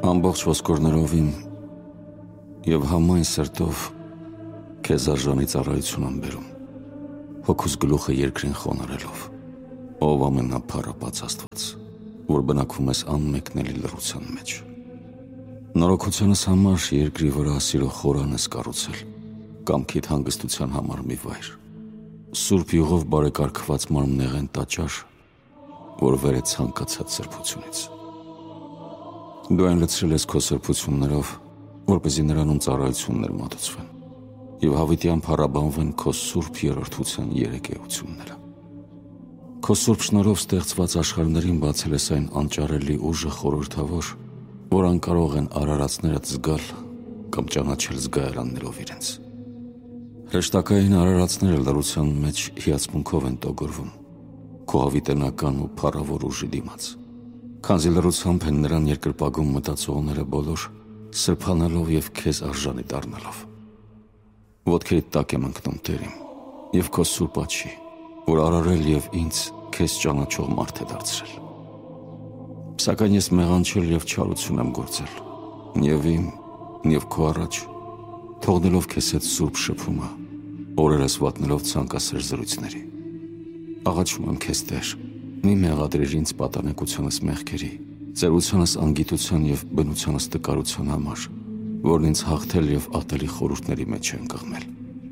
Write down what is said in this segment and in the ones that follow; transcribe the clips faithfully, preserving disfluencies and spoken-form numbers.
Ամբողջ ոսկորներով իմ և համայն սրտով քեզ արժանի ծառայություն եմ բերում, հոգուս գլուխը երկրին խոնարհելով, ով ամենափառապած Աստված, որ բնակվում ես անմեկնելի լռության մեջ։ Նորոգությանս համար երկրի վրա սիրո խորան ես կառուցել, կամքիդ հանգստության համար մի վայր, սուրբ յուղով բարեկարգված մարմնեղեն տաճար, որ վեր է ցանկացած սրբությունից։ Դու այն լցրել ես քո սրբություններով, որպեսզի նրանում ծառայություններ մատուցվեն և հավիտյան փառաբանվեն քո սուրբ երրորդության երեք էությունները։ Քո սուրբ շնորհով ստեղծված աշխարհներին բացել ես այն անճարելի ուժը խորհրդավոր, որ անկարող են արարածներդ զգալ կամ ճանաչել զգայարաններով իրենց։ Հրեշտակային արարածները լռության մեջ հիացմունքով են տոգորվում քո հավիտենական ու փառավոր ուժի դիմաց, քանզի լռությամբ են նրան երկրպագում մտածողները բոլոր, սրբանալով և քեզ արժանի դառնալով։ Ոտքերիդ տակ եմ ընկնում, Տեր իմ, և քո սուրբ աջի, որ արարել և ինձ քեզ ճանաչող մարդ է դարձրել։ Սակայն ես մեղանչել և չարություն եմ գործել, և իմ, և քո առաջ, թողնելով քեզ հետ սուրբ շփումը, օրերս վատնելով ցանկասեր զրույցների։ Աղաչում եմ քեզ, Տեր, մի մեղադրիր ինձ պատանեկությանս մեղքերի, ծերությանս անգիտության և բնությանս տկարության համար, որն ինձ հաղթել և ատելի խորհուրդների մեջ է ընկղմել։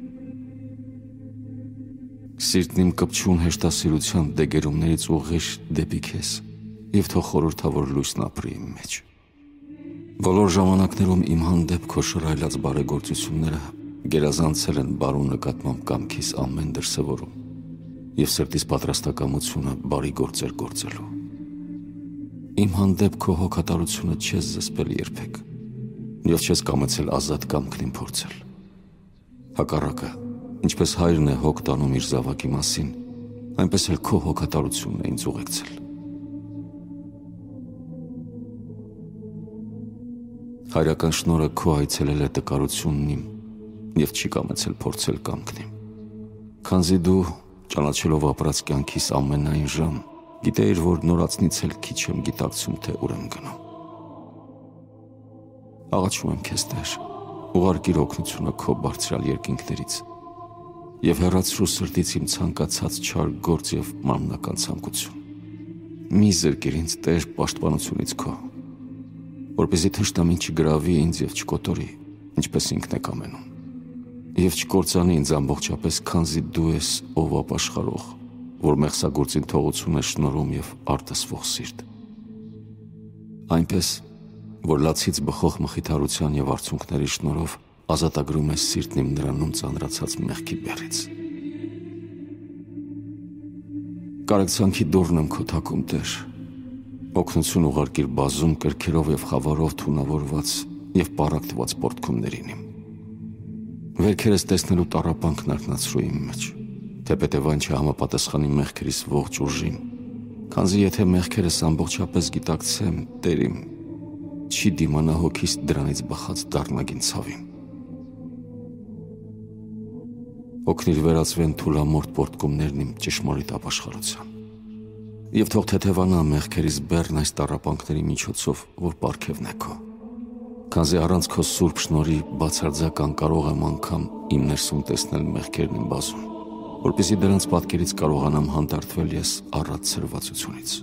Սիրտն իմ կպչուն հեշտասիրության դեգերումներից ուղղիր դեպի քեզ և թող խորհրդավոր լույսն ապրի իմ մեջ։ Բոլոր ժամանակներում իմ հանդեպ քո շռայլած բարեգործությունները գերազանցել են բարու նկատմամբ կամքիս ամեն դրսևորում և սրտիս պատրաստակամությունը բարի գործեր գործելու։ Իմ հանդեպ քո հոգատարությունը չես զսպել երբեք և չես կամեցել ազատ կամքն իմ փորձել։ Հակառակը, ինչպես հայրն է հոգ տանում իր զավակի մասին, այնպես էլ քո հոգատարությունն է ինձ ուղեկցել։ Հայրական շնորհը քո այցելել է տկարությունն իմ և չի կամեցել փորձել կամքն իմ, քանզի դու, ճանաչելով ապրած կյանքիս ամենայն ժամ, գիտեիր, որ նորածնից էլ քիչ եմ գիտակցում, թե ուր եմ գնում։ Աղաչում եմ քեզ, Տեր, ուղարկիր օգնությունը քո բարձրյալ երկինքներից և հեռացրու սրտից իմ ցանկացած չար գործ և մարմնական ցանկություն։ Մի զրկիր ինձ, Տեր, պաշտպանությունից քո, որպեսզի թշնամին չգրավի ինձ և չկոտորի, ինչպես ինքն է կամենում, և չկործանի ինձ ամբողջապես, քանզի դու ես ով ապաշխարող, որ մեղսագործին թողություն է շնորհում և արտասվող սիրտ։ Այնպես, որ լացից բխող մխիթարության և արցունքների շնորհով ազատագրում ես սիրտն իմ նրանում ծանրացած մեղքի բեռից։ Կարեկցանքի դուռն եմ քո թակում, Տեր, օգնություն ուղարկիր բազում կրքերով և խավարով թունավորված և պառակտված պոռթկումներին իմ։ Վերքերս տեսնելու տառապանքն արթնացրու իմ մեջ, թեպետև այն չհամապատասխանի մեղքերիս ողջ ուժին, քանզի եթե մեղքերս ամբողջապես գիտակցեմ, Տեր իմ, չի դիմանա հոգիս դրանից բխած դառնագին ցավին։ Օգնիր վերածվեն թուլամորթ պոռթկումներն իմ ճշմարիտ ապաշխարության և թող թեթևանա մեղքերիս բեռն այս տառապանքների միջոցով, որ պարգևն է քո, քանզի առանց քո սուրբ շնորհի բացարձակ անկարող եմ անգամ իմ ներսում տեսնել մեղքերն իմ բազում, որպեսզի դրանց պատկերից կարողանամ հանդարտվել ես առատ ցրվածությունից։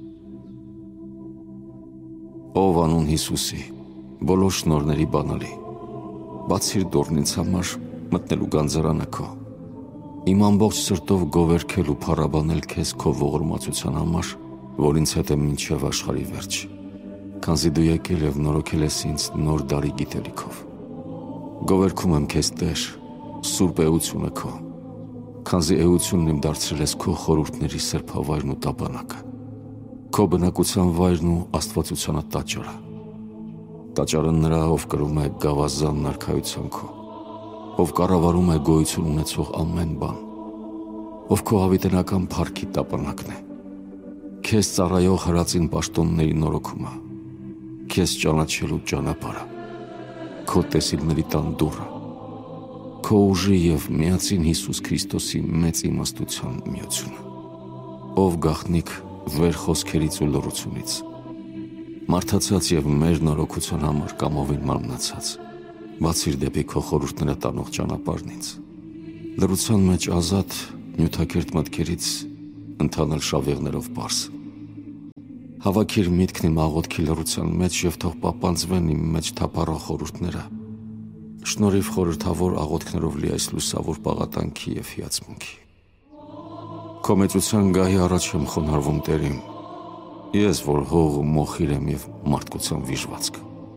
Ով անուն Հիսուսի, բոլոր շնորհների բանալի, բացիր դուռն ինձ համար մտնելու գանձարանը քո, իմ ամբողջ սրտով գովերգել ու փառաբանել քեզ քո ողորմածության համար, որ ինձ հետ է մինչև աշխարհի վերջ, քանզի դու եկել և նորոգել ես ինձ նոր դարի գիտելիքով։ Գովերգում եմ քեզ, Տեր, սուրբ էությունը քո, քանզի էությունն իմ դարձրել ես քո խորհուրդների սրբավայրն ու տապանակը, քո բնակության վայրն ու աստվածությանը տաճարը։ Տաճարը նրա, ով կրում է գավազանն արքայության քո, ով կառավարում է գոյություն ունեցող ամեն բան, ով քո հավիտենական փառքի տապանակն է, քեզ ծառայող հրածին պաշտոնների նորոգումը, քեզ ճանաչելու ճանապարհը, քո տեսիլների տան դուռը, քո ուժի և միածին Հիսուս Քրիստոսի մեծ իմաստության միությունը, ով գաղտնիք վեր խոսքերից ու լռությունից, Մարդացած եւ մեր նորոգության համար կամովին մարմնացած, բացիր դեպի քո խորհուրդները տանող ճանապարհն ինձ։ Լռության մեջ ազատ, նյութակերտ մտքերից ընթանել շավիղներով պարզ։ Հավաքիր միտքն իմ աղոթքի լռության մեջ եւ թող պապանձվեն իմ մեջ թափառող խորհուրդները։ Շնորհիվ խորհրդավոր աղոթքներով լի այս լուսավոր պաղատանքի եւ հիացմունքի։ Քո մեծության գահի առաջ եմ խոնարհվում Տերիմ, ես որ հող ու մոխիր եմ եւ մարդկության վիժվածք։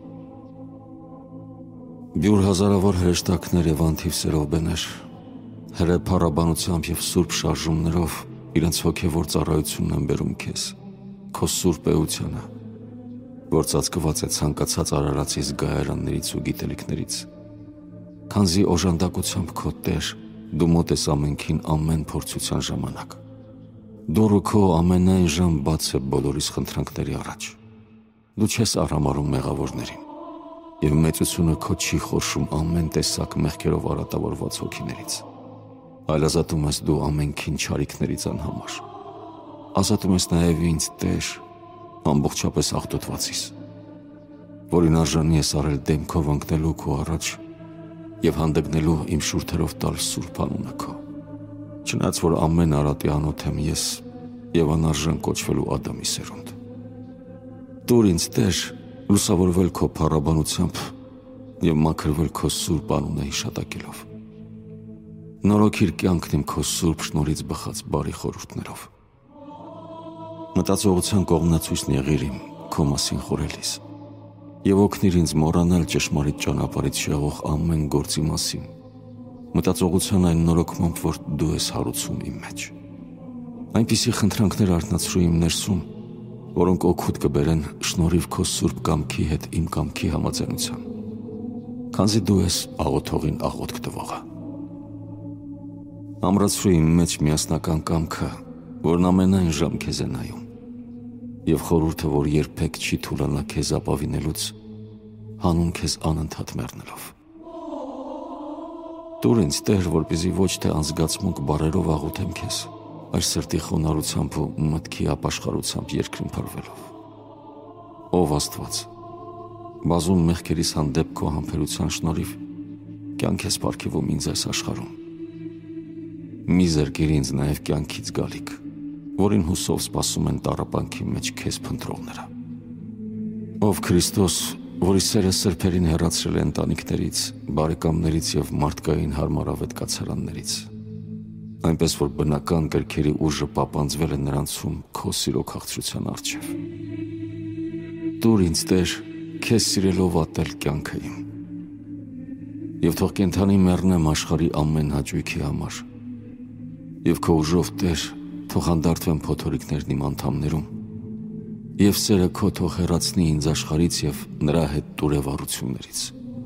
Բյուր հազարավոր հրեշտակներ եւ անթիվ սերովբեներ, հրե փառաբանությամբ եւ սուրբ շարժումներով իրենց հոգեվոր ծառայությունն են բերում քեզ, քո սուրբ էությանը, որ ծածկված է ցանկացած արարածի զգայարաններից ու գիտելիքներից։ Քանզի օժանդակությամբ քո Տեր, դու մոտ ես ամենքին ամեն փորձության ժամանակ։ Դուրը քո ամենայն ժամ բաց է բոլորիս խնդրանքների առաջ։ Դու չես արհամարհում մեղավորներին, եւ մեծությունը քո չի խորշում ամեն տեսակ մեղքերով արատավորված հոգիներից, այլ ազատում ես դու ամենքին չարիքներից անհամար։ Ազատում ես նաեւ ինձ Տեր, ամբողջապես աղտոտվածիս, որին արժանի ես արել դեմքով ընկնելու քո առաջ եւ հանդգնելու իմ շուրթերով տալ սուրբ անունը քո։ Չնայած որ ամեն արատի անոթ եմ ես եւ անարժան կոչվելու Ադամի սերունդ։ Տուր ինձ Տեր լուսավորվել քո փառաբանությամբ եւ մաքրվել քո սուրբ անունը հիշատակելով։ Նորոգիր կյանքն իմ քո սուրբ շնորհից բխած բարի խորհուրդներով։ Մտածողության կողմնացույցն եղիր իմ քո մասին խորելիս եւ օգնիր ինձ մոռանալ ճշմարիտ ճանապարհից եղող ամեն գործի մասին, մտածողության այն նորոգմամբ, որ դու ես հարուցում իմ մեջ։ Այնպիսի խնդրանքներ արթնացրու իմ ներսում, որոնք օգուտ կբերեն շնորհիվ քո սուրբ կամքի հետ իմ կամքի համաձայնության, քանզի դու ես աղոթողին աղոթք տվողը։ Ամրացրու իմ մեջ միասնական կամքը, որն ամենայն ժամ քեզ է նայում, եւ խորհուրդը, որ երբեք չի թուլանա քեզ ապավինելուց, հանուն քեզ անընդհատ մեռնելով։ Տուր ինձ Տեր, որպեսզի ոչ թե անզգացմունք բառերով աղոթեմ քեզ, այլ սրտի խոնարհությամբ ու մտքի ապաշխարությամբ երկրին փրվելով։ Ով Աստված, բազում մեղքերիս հանդեպ քո համբերության շնորհիվ կյանք ես պարգևում ինձ այս աշխարհում։ Մի զրկիր ինձ նաև կյանքից գալիք, որին հուսով սպասում են տառապանքի մեջ քեզ փնտրողները։ Ով Քրիստոս, որի սերը սրբերին հեռացրել է ընտանիքներից, բարեկամներից եւ մարդկային հարմարավետ կացարաններից, այնպես որ բնական կրքերի ուժը պապանձվել է նրանցում քո սիրո քաղցրության առջև։ Տուր ինձ Տեր, քեզ սիրելով ատել կյանքը իմ, եւ թող կենդանի մեռնեմ աշխարհի ամեն հաճույքի համար, եւ քո ուժով Տեր, թող հանդարտվեն փոթորիկներն իմ անդամներում, եւ սերը քո թող հեռացնի ինձ աշխարհից եւ նրա հետ տուրևառություններից։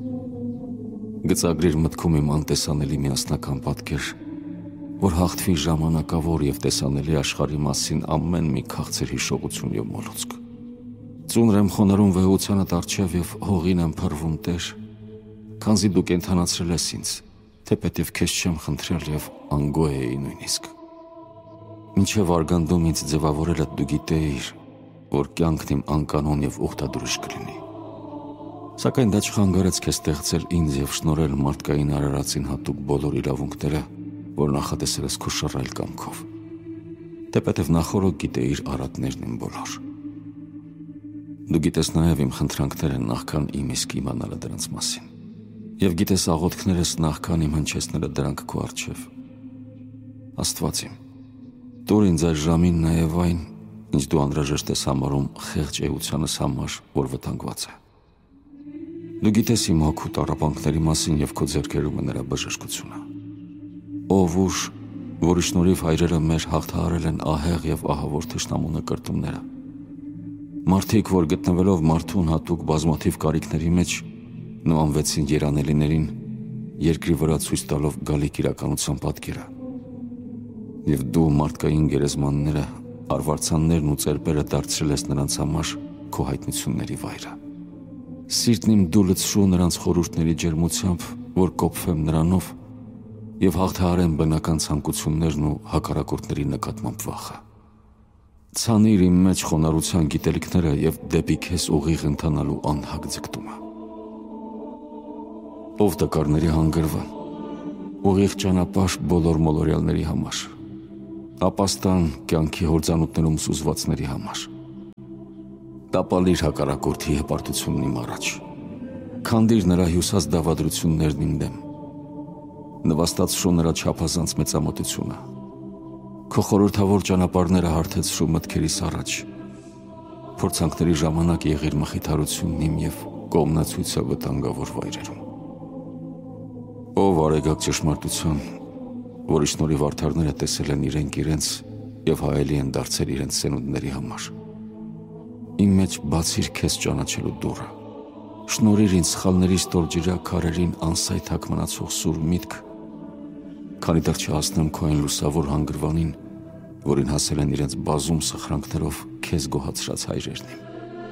Գծագրիր մտքում իմ անտեսանելի միասնական պատկեր, որ հաղթվի ժամանակավոր եւ տեսանելի աշխարհի մասին ամեն մի քաղցր հիշողություն եւ մոլուցք։ Ծունր եմ խոնարհում վեհությանդ առջև եւ հողին եմ փռվում Տեր, քանզի դու կենդանացրել ես ինձ, թեպետև քեզ չեմ խնդրել եւ անգո էի նույնիսկ։ Մինչև արգանդում ինձ ձևավորելը դու գիտեիր, որ կյանքն իմ անկանոն եւ ուխտադրուժ կլինի։ Սակայն դա չխանգարեց քեզ ստեղծել ինձ եւ շնորհել մարդկային արարածին հատուկ բոլոր իրավունքները, որ նախատեսել ես քո շռայլ կամքով։ Թեպետև նախորդ գիտեիր արատներն իմ բոլոր։ Դու գիտես նաեւ իմ խնդրանքները նախքան իմ իսկ իմանալը դրանց մասին, եւ գիտես աղոթքներս նախքան իմ հնչեցնելը դրանք քո առջև։ Աստված իմ, տուր ինձ այս ժամին նաեւ այն, ինչ դու անհրաժեշտ ես համարում խեղճ էությանս համար, որ վտանգված է։ Դու գիտես իմ հոգու տառապանքների մասին եւ քո ձեռքերում է նրա բժշկությունը։ Ով ուժ, որի շնորհիվ հայրերը մեր հաղթահարել են ահեղ եւ ահավոր թշնամու նկրտումները։ Մարդիկ, որ գտնվելով մարդուն հատուկ բազմաթիվ կարիքների մեջ, նմանվեցին երանելիներին, երկրի վրա ցույց տալով գալիք իրականության պատկերը։ Եվ դու մարդկային գերեզմանները, արվարձաններն ու ծերբերը դարձրել ես նրանց համար քո հայտնությունների վայրը։ Սիրտն իմ դու լցրու նրանց խորհուրդների ջերմությամբ, որ կոփվեմ նրանով եւ հաղթահարեմ բնական ցանկություններն ու հակառակորդների նկատմամբ վախը։ ցանիր իմ մեջ խոնարհության գիտելիքները եւ դեպի քեզ ուղիղ ընթանալու անհագ ձգտումը։ Ով տկարների հանգրվան, ուղիղ ճանապարհ բոլոր մոլորյալների համար, ապաստան կյանքի հորձանուտներում սուզվածների համար։ Տապալիր հակառակորդի հպարտությունն իմ առաջ, քանդիր նրա հյուսած դավադրություններն իմ դեմ, նվաստացրու նրա չափազանց մեծամտությունը, քո խորհրդավոր ճանապարհները հարթեցրու մտքերիս առաջ, փորձանքների ժամանակ եղիր մխիթարությունն իմ եւ կողմնացույցը վտանգավոր վայրերում։ Ով արեգակ ճշմարտության, որի շնորհիվ արդարները տեսել են իրենք իրենց եւ հայելի են դարձել իրենց սենունդների համար։ Իմ մեջ բացիր քեզ ճանաչելու դուռը, շնորհիր ինձ սխալների ստորջրյա քարերին անսայթակ մնացող սուր միտք, քանի դեռ չհասնեմ քո այն լուսավոր հանգրվանին, որին հասել են իրենց բազում սխրանքներով քեզ գոհացրած հայրերն իմ։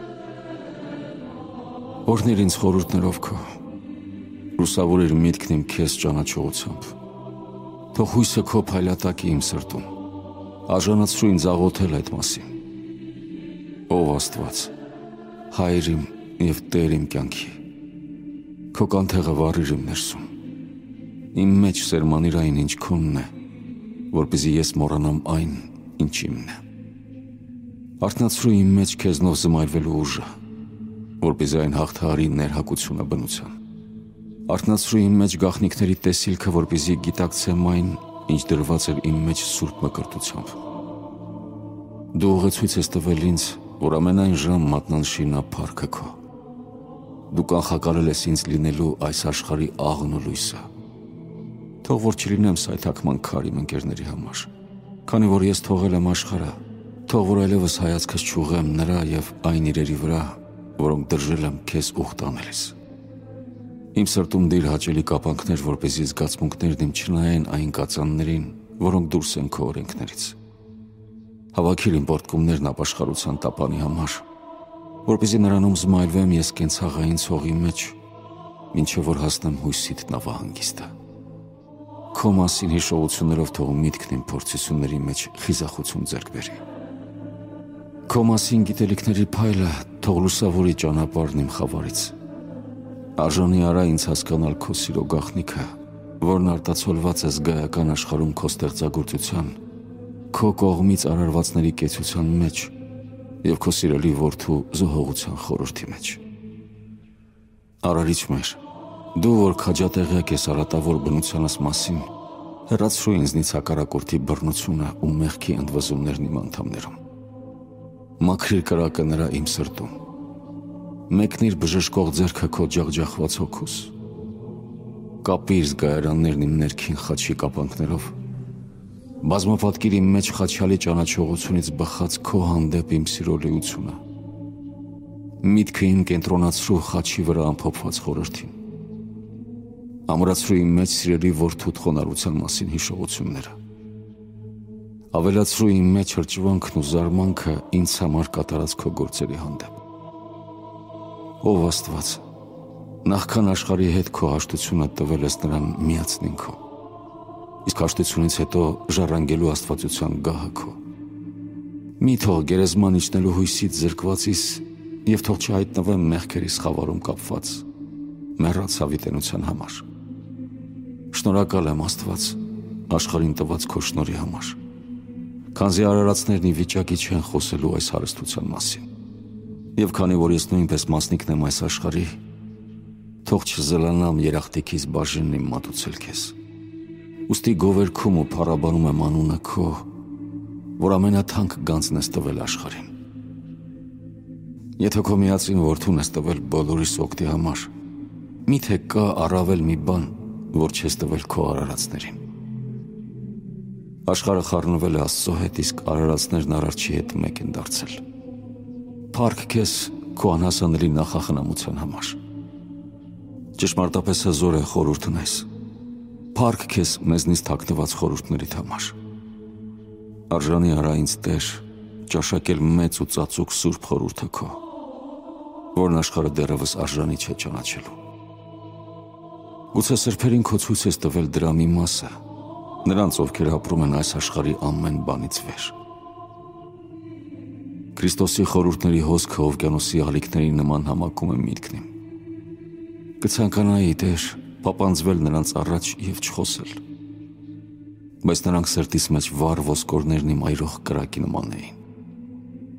Օրհնիր ինձ խորհուրդներով քո, լուսավորիր միտքն իմ քեզ ճանաչողությամբ, թող հույսը քո փայլատակի իմ սրտում, արժանացրու ինձ աղոթել այդ մասին։ Ով Աստված, Հայր իմ և Տեր իմ կյանքի, քո կանթեղը վառիր իմ ներսում, իմ մեջ սերմանիր այն, ինչ քոնն է, որպեսզի ես մոռանամ այն, ինչ իմն է։ Արթնացրու իմ մեջ քեզնով զմայրվելու ուժը, որպեսզի այն հաղթահարի ներհակությունը բնության։ Արթնացրու իմ մեջ գաղտնիքների տեսիլքը, որպեսզի գիտակցեմ այն, ինչ դրված էր իմ մեջ սուրբ մկրտությամբ։ Դու ուղեցույց ես տվել ինձ, որ ամենայն ժամ մատնանշի նա փառքը քո։ Դու կանխակալել ես ինձ լինելու այս աշխարհի աղն ու լույսը։ Թող որ չլինեմ սայթաքման քար իմ ընկերների համար, քանի որ ես թողել եմ աշխարհը, թող որ այլևս հայացքս չուղղեմ նրա եւ այն իրերի վրա, որոնք դրժել եմ քեզ ուխտ անելիս։ Իմ սրտում դիր հաճելի կապանքներ, որպեսզի զգացմունքներն իմ չնայեն այն կածաններին, որոնք դուրս են քո օրենքներից։ Հավաքիր իմ պորտկումներն ապաշխարության տապանի համար, որպեսզի նրանում զմայլվեմ ես կենցաղային ցողի մեջ, մինչև որ հասնեմ հույսիդ նավահանգիստը։ Քո մասին հիշողություններով թող միտքն իմ փորձությունների մեջ խիզախություն ձեռք բերի։ Քո մասին գիտելիքների փայլը թող լուսավորի ճանապարհն իմ խավարից։ Արժանի արա ինձ հասկանալ քո սիրո գաղտնիքը, որն արտացոլված է զգայական աշխարհում քո ստեղծագործության, քո կողմից արարվածների կեցության մեջ և քո սիրելի որդու զոհողության խորհրդի մեջ։ Արարիչ մեր, դու որ քաջատեղյակ ես արատավոր բնությանս մասին, հեռացրու ինձնից հակառակորդի բռնությունը ու մեղքի ընդվզումներն իմ անդամներում։ Մաքրիր կրակը նրա իմ սրտում, մեկնիր բժշկող ձեռքը քո ջախջախված հոգուս, կապիր զգայարաններն իմ ներքին խաչի կապանքներով, բազմապատկիր իմ մեջ խաչյալի ճանաչողությունից բխած քո հանդեպ իմ սիրո լիությունը, միտքը իմ կենտրոնացրու խաչի վրա ամփոփված խորհրդին, ամրացրու իմ մեջ սիրելի որդուդ խոնարհության մասին հիշողությունները, ավելացրու իմ մեջ հրճվանքն ու զարմանքը ինձ համար կատարած քո գործերի հանդեպ։ Ով Աստված, նախքան աշխարհի հետ քո հաշտությունը տվել ես նրան միացնին քո, իսկ հաշտությունից հետո ժառանգելու աստվածության գահը քո։ Մի թող գերեզման իջնելու հույսից զրկվածիս և թող չհայտնվեմ մեղքերիս խավարում կապված, մեռած հավիտենության համար։ Շնորհակալ եմ Աստված աշխարհին տված քո շնորհի համար, քանզի արարածներն ի վիճակի չեն խոսելու այս հարստության մասին։ Եվ քանի որ ես նույնպես մասնիկն եմ այս աշխարհի, թող չզլանամ երախտիկիս բաժինն իմ մատուցել քեզ։ Ուստի գովերքում ու փառաբանում եմ անունը քո, որ ամենաթանկ գանձն ես տվել աշխարհին։ Եթե քո միածին որդուն ես տվել բոլորիս օգտի համար, միթե կա առավել մի բան, որ չես տվել քո արարածներին։ Աշխարհը խառնվել է Աստծո հետ, իսկ արարածներն Արարչի հետ մեկ են դարձել։ Փառք քեզ քո անհասանելի նախախնամության համար։ Ճշմարտապես հզոր է խորհուրդն այս։ Փառք քեզ մեզնից թաքնված խորհուրդներիդ համար։ Արժանի արա ինձ Տեր, ճաշակել մեծ ու ծածուկ սուրբ խորհուրդը քո, որն աշխարհը դեռևս արժանի չէ ճանաչելու։ Գուցե սրբերին քո ցույց ես տվել դրա մի մասը, նրանց, ովքեր ապրում են այս աշխարհի ամեն բանից վեր։ Քրիստոսի խորհուրդների հոսքը օվկիանոսի ալիքների նման համակում է միտքն իմ։ Կցանկանայի Տեր պապանձվել նրանց առաջ և չխոսել, բայց նրանք սրտիս մեջ վառ ոսկորներն իմ այրող կրակի նման էին։